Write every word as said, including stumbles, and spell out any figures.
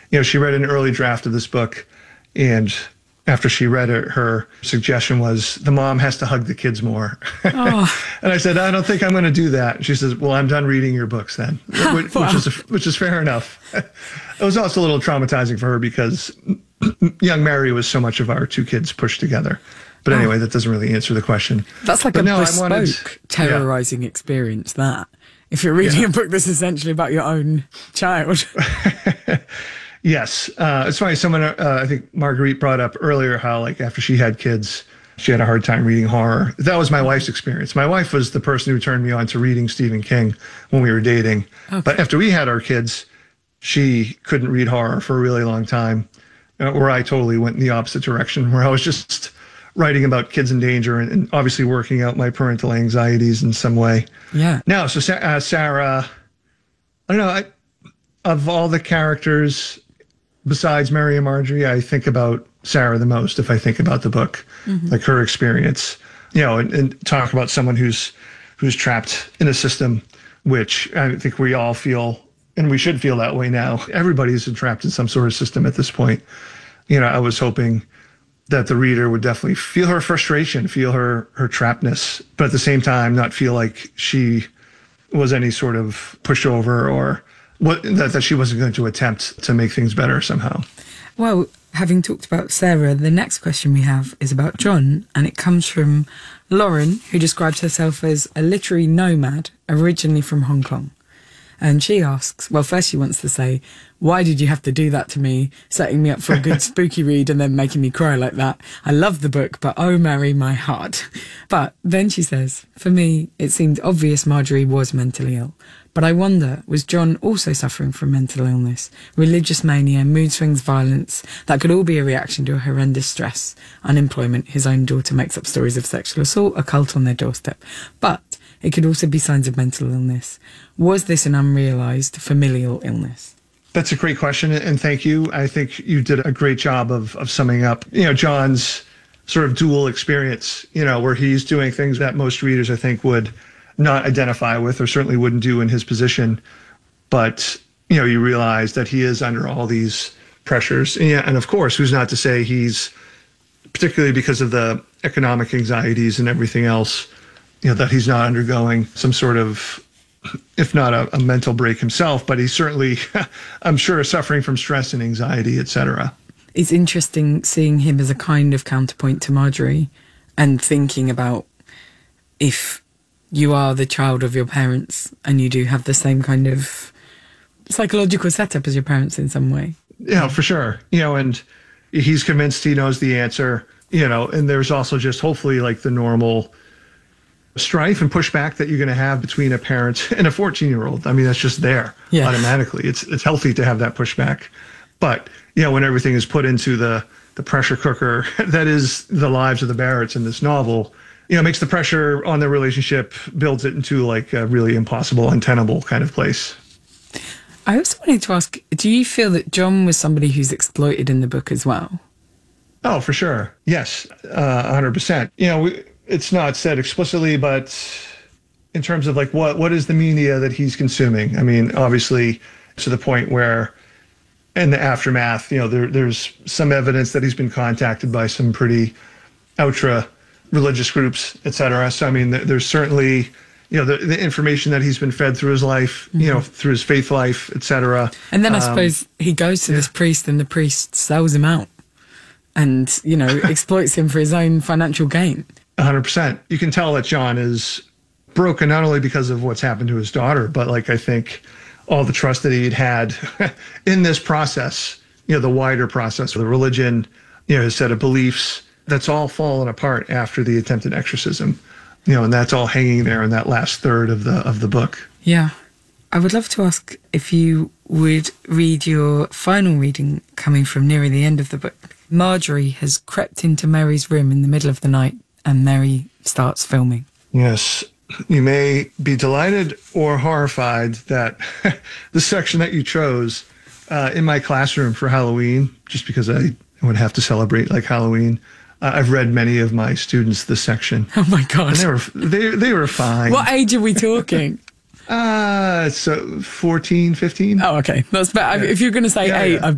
You know, she read an early draft of this book, and after she read it, her suggestion was the mom has to hug the kids more. Oh. And I said, I don't think I'm going to do that. And she says, well, I'm done reading your books then, which, Wow. which is which is fair enough. It was also a little traumatizing for her because young Mary was so much of our two kids pushed together. But anyway, oh. that doesn't really answer the question. That's like but a no, bespoke, wanted, terrorizing yeah. experience, that. If you're reading yeah. a book that's essentially about your own child. Yes. Uh, it's funny. Someone, uh, I think Marguerite brought up earlier how, like, after she had kids, she had a hard time reading horror. That was my wife's experience. My wife was the person who turned me on to reading Stephen King when we were dating. Okay. But after we had our kids, she couldn't read horror for a really long time, uh, where I totally went in the opposite direction, where I was just writing about kids in danger and, and obviously working out my parental anxieties in some way. Yeah. Now, so uh, Sarah, I don't know, I, of all the characters besides Mary and Marjorie, I think about Sarah the most if I think about the book, mm-hmm. like her experience, you know, and, and talk about someone who's who's trapped in a system, which I think we all feel, and we should feel that way now. Everybody's trapped in some sort of system at this point. You know, I was hoping that the reader would definitely feel her frustration, feel her her trappedness, but at the same time not feel like she was any sort of pushover or what, that, that she wasn't going to attempt to make things better somehow. Well, having talked about Sarah, the next question we have is about John, and it comes from Lauren, who describes herself as a literary nomad, originally from Hong Kong. And she asks, well, first she wants to say, why did you have to do that to me, setting me up for a good spooky read and then making me cry like that? I love the book, but oh, Mary, my heart. But then she says, for me, it seemed obvious Marjorie was mentally ill. But I wonder, was John also suffering from mental illness, religious mania, mood swings, violence? That could all be a reaction to a horrendous stress, unemployment, his own daughter makes up stories of sexual assault, a cult on their doorstep. But it could also be signs of mental illness. Was this an unrealised familial illness? That's a great question, and thank you. I think you did a great job of, of summing up, you know, John's sort of dual experience, you know, where he's doing things that most readers, I think, would not identify with or certainly wouldn't do in his position. But, you know, you realize that he is under all these pressures. And, yeah, and of course, who's not to say he's, particularly because of the economic anxieties and everything else, you know, that he's not undergoing some sort of, if not a, a mental break himself, but he's certainly, I'm sure, suffering from stress and anxiety, et cetera. It's interesting seeing him as a kind of counterpoint to Marjorie and thinking about if you are the child of your parents and you do have the same kind of psychological setup as your parents in some way. Yeah, for sure. You know, and he's convinced he knows the answer, you know, and there's also just hopefully like the normal strife and pushback that you're going to have between a parent and a fourteen-year-old. I mean, that's just there yeah. automatically. It's it's healthy to have that pushback. But, you know, when everything is put into the, the pressure cooker that is the lives of the Barretts in this novel, you know, makes the pressure on the relationship, builds it into like a really impossible, untenable kind of place. I also wanted to ask, do you feel that John was somebody who's exploited in the book as well? Oh, for sure. Yes, uh, one hundred percent. You know, we, it's not said explicitly, but in terms of like what what is the media that he's consuming? I mean, obviously to the point where in the aftermath, you know, there, there's some evidence that he's been contacted by some pretty ultra religious groups, et cetera. So, I mean, there's certainly, you know, the, the information that he's been fed through his life, mm-hmm. you know, through his faith life, et cetera. And then I um, suppose he goes to yeah. this priest and the priest sells him out and, you know, exploits him for his own financial gain. one hundred percent. You can tell that John is broken not only because of what's happened to his daughter, but like I think all the trust that he'd had in this process, you know, the wider process of the religion, you know, his set of beliefs, that's all fallen apart after the attempted exorcism, you know, and that's all hanging there in that last third of the of the book. Yeah. I would love to ask if you would read your final reading coming from nearer the end of the book. Marjorie has crept into Mary's room in the middle of the night and Mary starts filming. Yes. You may be delighted or horrified that the section that you chose uh, in my classroom for Halloween, just because I would have to celebrate like Halloween, uh, I've read many of my students this section. Oh my God. And they were, they, they were fine. What age are we talking? uh, so fourteen, fifteen. Oh, okay. That's better. Yeah. If you're going to say yeah, eight, yeah. I've